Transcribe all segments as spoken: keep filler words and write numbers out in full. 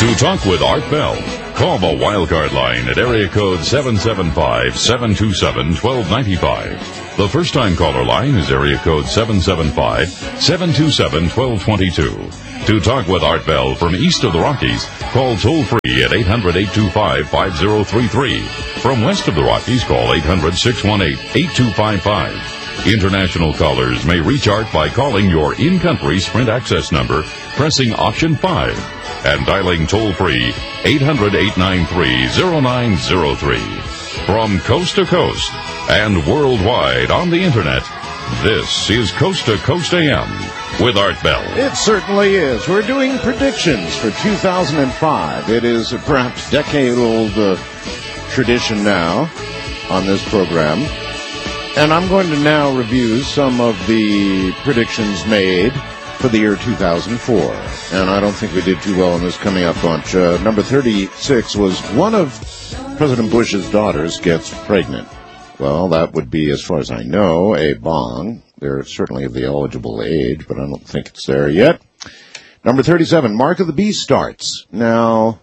To talk with Art Bell, call the Wildcard line at area code seven seven five, seven two seven, one two nine five. The first-time caller line is area code seven seven five, seven two seven, one two two two. To talk with Art Bell from east of the Rockies, call toll-free at eight hundred, eight two five, five zero three three. From west of the Rockies, call eight hundred, six one eight, eight two five five. International callers may reach Art by calling your in-country Sprint access number, pressing option five, and dialing toll-free eight hundred, eight nine three, zero nine zero three. From coast to coast and worldwide on the Internet, this is Coast to Coast A M with Art Bell. It certainly is. We're doing predictions for two thousand five. It is a perhaps decade-old uh, tradition now on this program. And I'm going to now review some of the predictions made for the year two thousand four. And I don't think we did too well in this coming up bunch. Uh, number thirty-six was one of President Bush's daughters gets pregnant. Well, that would be, as far as I know, a bong. They're certainly of the eligible age, but I don't think it's there yet. Number thirty-seven, Mark of the Beast starts. Now,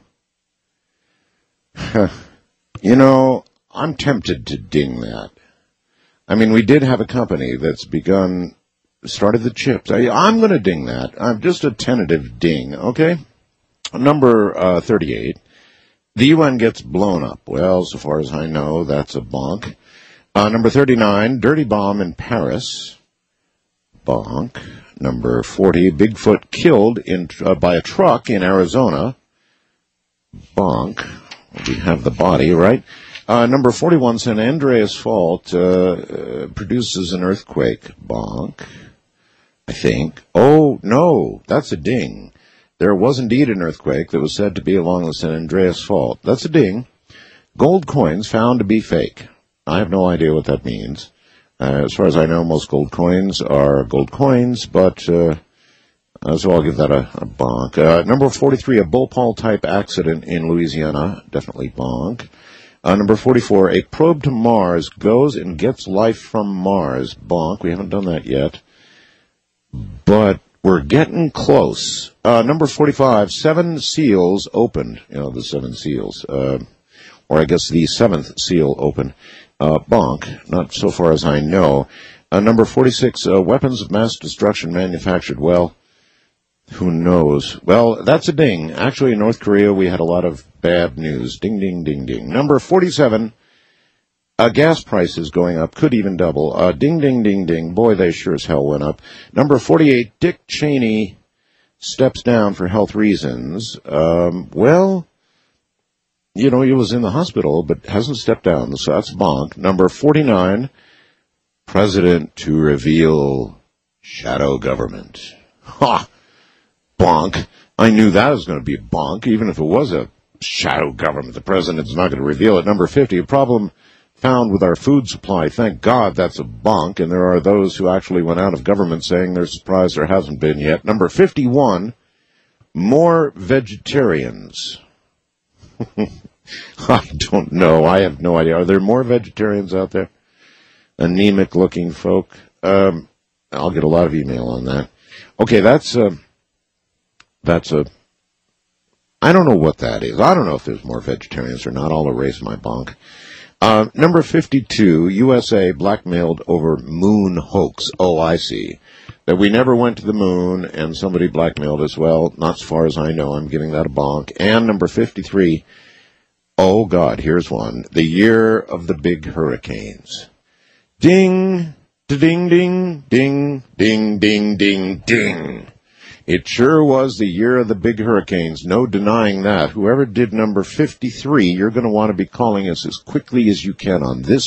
you know, I'm tempted to ding that. I mean, we did have a company that's begun, started the chips. I, I'm going to ding that. I'm just a tentative ding, okay? Number uh, thirty-eight, the U N gets blown up. Well, so far as I know, that's a bonk. Uh, number thirty-nine, dirty bomb in Paris. Bonk. Number forty, Bigfoot killed in uh, by a truck in Arizona. Bonk. We have the body, right? Uh, number forty-one, San Andreas Fault uh, uh, produces an earthquake. Bonk, I think. Oh, no, that's a ding. There was indeed an earthquake that was said to be along the San Andreas Fault. That's a ding. Gold coins found to be fake. I have no idea what that means. Uh, as far as I know, most gold coins are gold coins, but uh, so I'll give that a, a bonk. Uh, number forty-three, a Bhopal-type accident in Louisiana. Definitely bonk. Uh, number forty-four, a probe to Mars goes and gets life from Mars. Bonk. We haven't done that yet. But we're getting close. Uh, number forty-five, seven seals opened. You know, the seven seals. Uh, or I guess the seventh seal opened. Uh, bonk. Not so far as I know. Uh, number forty-six, uh, weapons of mass destruction manufactured. Well, who knows? Well, that's a ding. Actually, in North Korea, we had a lot of bad news. Ding, ding, ding, ding. Number forty-seven, uh, gas prices going up, could even double. Uh, ding, ding, ding, ding. Boy, they sure as hell went up. Number forty-eight, Dick Cheney steps down for health reasons. Um, well, you know, he was in the hospital, but hasn't stepped down, so that's bonk. Number forty-nine, president to reveal shadow government. Ha! Bonk. I knew that was going to be a bonk, even if it was a shadow government. The president's not going to reveal it. Number fifty, a problem found with our food supply. Thank God that's a bonk, and there are those who actually went out of government saying they're surprised there hasn't been yet. Number fifty-one, more vegetarians. I don't know. I have no idea. Are there more vegetarians out there? Anemic-looking folk. Um, I'll get a lot of email on that. Okay, that's... Uh, That's a, I don't know what that is. I don't know if there's more vegetarians or not. I'll erase my bonk. Uh, number fifty-two, U S A blackmailed over moon hoax. Oh, I see. That we never went to the moon and somebody blackmailed us. Well, not as far as I know. I'm giving that a bonk. And number fifty-three, oh, God, here's one. The year of the big hurricanes. Ding, ding, ding, ding, ding, ding, ding, ding. It sure was the year of the big hurricanes. No denying that. Whoever did number fifty-three, you're going to want to be calling us as quickly as you can on this